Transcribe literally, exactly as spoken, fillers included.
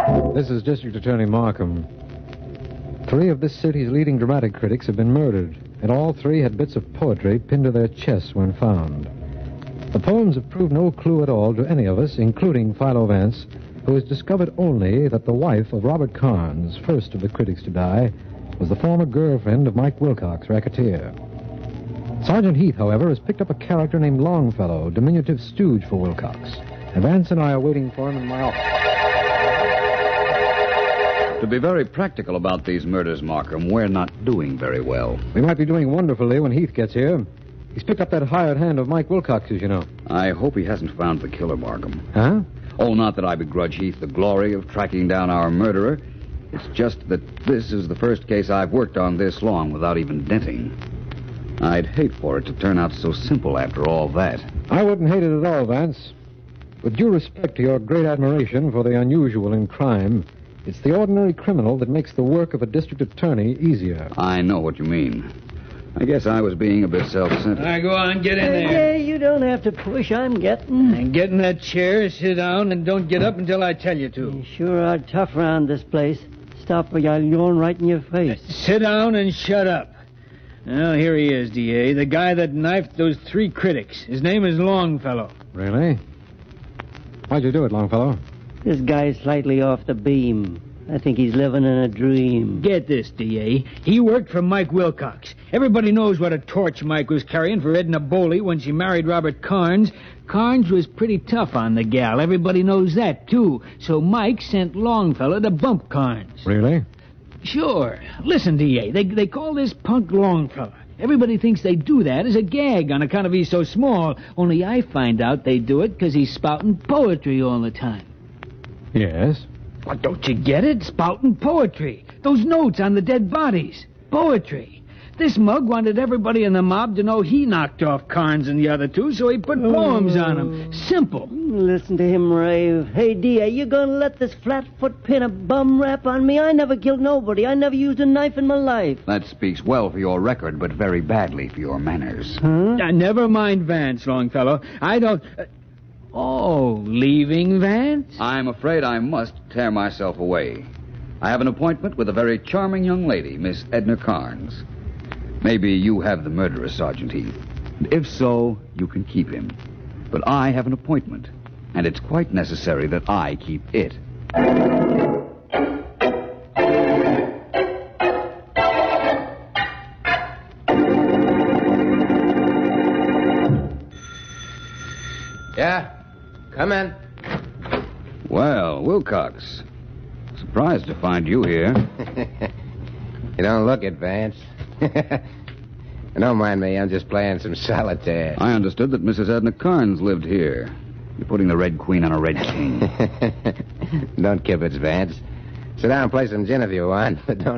This is District Attorney Markham. Three of this city's leading dramatic critics have been murdered, and all three had bits of poetry pinned to their chests when found. The poems have proved no clue at all to any of us, including Philo Vance, who has discovered only that the wife of Robert Carnes, first of the critics to die, was the former girlfriend of Mike Wilcox, racketeer. Sergeant Heath, however, has picked up a character named Longfellow, diminutive stooge for Wilcox. And Vance and I are waiting for him in my office. To be very practical about these murders, Markham, we're not doing very well. We might be doing wonderfully when Heath gets here. He's picked up that hired hand of Mike Wilcox's, you know. I hope he hasn't found the killer, Markham. Huh? Oh, not that I begrudge Heath the glory of tracking down our murderer. It's just that this is the first case I've worked on this long without even denting. I'd hate for it to turn out so simple after all that. I wouldn't hate it at all, Vance. With due respect to your great admiration for the unusual in crime, it's the ordinary criminal that makes the work of a district attorney easier. I know what you mean. I guess I was being a bit self-centered. All right, go on, get in Hey, there. yeah, you don't have to push. I'm getting. And get in that chair, sit down, and don't get up until I tell you to. You sure are tough around this place. Stop or I'll yawn right in your face. Sit down and shut up. Well, here he is, D A, the guy that knifed those three critics. His name is Longfellow. Really? Why'd you do it, Longfellow? This guy's slightly off the beam. I think he's living in a dream. Get this, D A. He worked for Mike Wilcox. Everybody knows what a torch Mike was carrying for Edna Boley when she married Robert Carnes. Carnes was pretty tough on the gal. Everybody knows that, too. So Mike sent Longfellow to bump Carnes. Really? Sure. Listen, D A, they, they call this punk Longfellow. Everybody thinks they do that as a gag on account of he's so small. Only I find out they do it because he's spouting poetry all the time. Yes. What, don't you get it? Spouting poetry. Those notes on the dead bodies. Poetry. This mug wanted everybody in the mob to know he knocked off Carnes and the other two, so he put poems on them. Simple. Listen to him rave. Hey, D A, you gonna let this flat-foot pin a bum rap on me? I never killed nobody. I never used a knife in my life. That speaks well for your record, but very badly for your manners. Huh? Uh, never mind Vance, Longfellow. I don't... Uh, oh, leaving Vance? I'm afraid I must tear myself away. I have an appointment with a very charming young lady, Miss Edna Carnes. Maybe you have the murderer, Sergeant Heath. And if so, you can keep him. But I have an appointment, and it's quite necessary that I keep it. Yeah? Come in. Well, Wilcox. Surprised to find you here. You don't look it, Vance. Don't mind me, I'm just playing some solitaire. I understood that Missus Edna Carnes lived here. You're putting the Red Queen on a Red King. Don't kibitz, Vance. Sit down and play some gin if you want, but don't